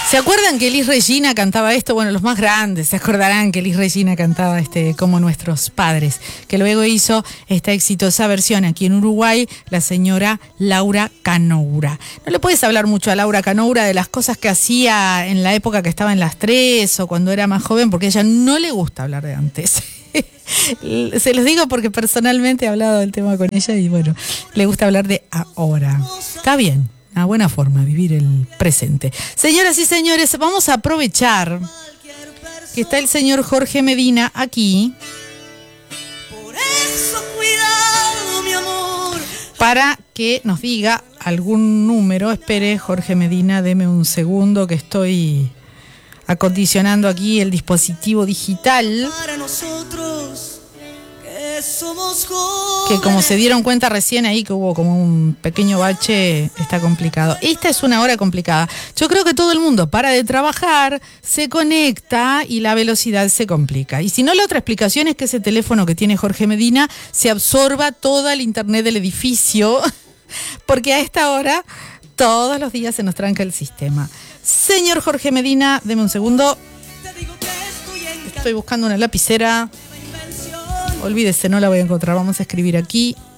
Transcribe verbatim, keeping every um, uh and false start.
¿Se acuerdan que Elis Regina cantaba esto? Bueno, los más grandes se acordarán que Elis Regina cantaba este como nuestros padres, que luego hizo esta exitosa versión aquí en Uruguay, la señora Laura Canoura. No le puedes hablar mucho a Laura Canoura de las cosas que hacía en la época que estaba en las tres o cuando era más joven, porque a ella no le gusta hablar de antes. Se los digo porque personalmente he hablado del tema con ella y bueno, le gusta hablar de ahora. Está bien. Una buena forma de vivir el presente. Señoras y señores, vamos a aprovechar que está el señor Jorge Medina aquí para que nos diga algún número. Espere, Jorge Medina, deme un segundo que estoy acondicionando aquí el dispositivo digital. Para nosotros que como se dieron cuenta recién ahí que hubo como un pequeño bache, está complicado. Esta es una hora complicada. Yo creo que todo el mundo para de trabajar, se conecta y la velocidad se complica. Y si no, la otra explicación es que ese teléfono que tiene Jorge Medina se absorba toda el internet del edificio, porque a esta hora todos los días se nos tranca el sistema. Señor Jorge Medina, deme un segundo. Estoy buscando una lapicera. Olvídese, no la voy a encontrar. Vamos a escribir aquí.